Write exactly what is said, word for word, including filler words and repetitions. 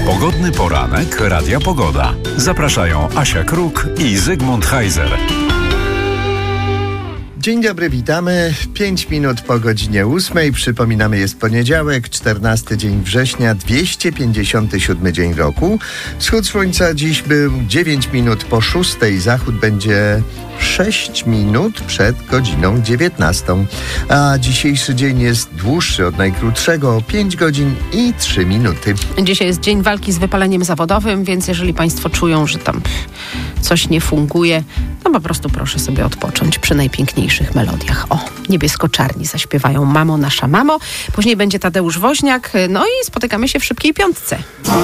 Pogodny poranek Radia Pogoda. Zapraszają Asia Kruk i Zygmunt Heiser. Dzień dobry, witamy. Pięć minut po godzinie ósmej. Przypominamy, jest poniedziałek, czternasty dzień września, dwieście pięćdziesiąty siódmy dzień roku. Wschód słońca dziś był dziewięć minut po szóstej. Zachód będzie sześć minut przed godziną dziewiętnastą. A dzisiejszy dzień jest dłuższy od najkrótszego o pięć godzin i trzy minuty. Dzisiaj jest dzień walki z wypaleniem zawodowym, więc jeżeli Państwo czują, że tam coś nie funguje, to po prostu proszę sobie odpocząć przy najpiękniejszych melodiach. O, niebiesko-czarni zaśpiewają Mamo, nasza mamo. Później będzie Tadeusz Woźniak. No i spotykamy się w Szybkiej Piątce.